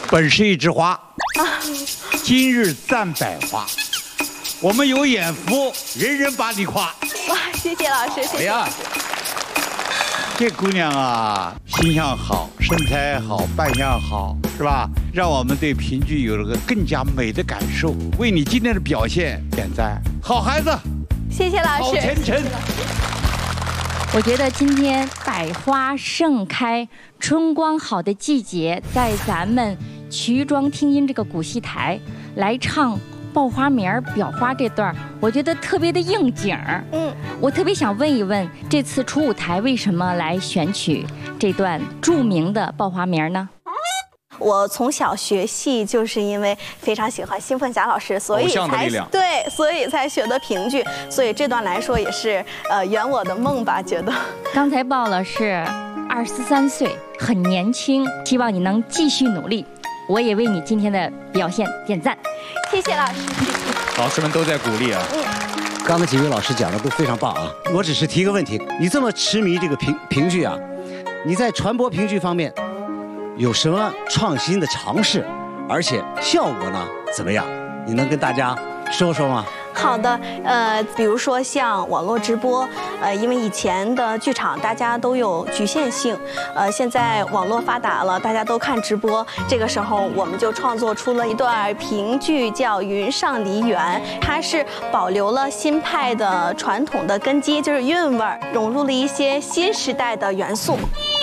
本是一枝花，今日赞百花。我们有眼福，人人把你夸。 哇，谢谢老师，谢谢。 哎呀，这姑娘啊，形象好，身材好，扮相好，是吧？让我们对评剧有了个更加美的感受。为你今天的表现点赞，好孩子， 谢谢老师， 好前程。 我觉得今天百花盛开、春光好的季节，在咱们瞿庄听音这个古戏台来唱报花名儿表花这段，我觉得特别的应景儿。我特别想问一问，这次初舞台为什么来选取这段著名的报花名呢？ 我从小学戏就是因为非常喜欢辛凤霞老师，所以才学的评剧，所以这段来说也是圆我的梦吧，觉得。 刚才报了是23岁，很年轻，希望你能继续努力。我也为你今天的表现点赞， 谢谢老师。 老师们都在鼓励啊。 刚才几位老师讲的都非常棒啊，我只是提个问题，你这么痴迷这个评剧啊，你在传播评剧方面有什么创新的尝试，而且效果呢怎么样？你能跟大家说说吗？ 好的，比如说像网络直播，因为以前的剧场大家都有局限性，现在网络发达了，大家都看直播，这个时候我们就创作出了一段评剧，叫《云上梨园》，它是保留了新派的传统的根基，就是韵味儿，融入了一些新时代的元素。